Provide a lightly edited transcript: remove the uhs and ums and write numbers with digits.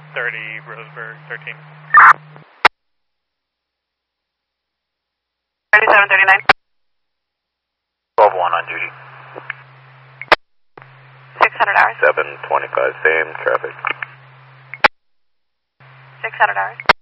30 Roseburg, 13. 3739. 12-1 on duty. 600 hours. 725, same traffic. 600 hours.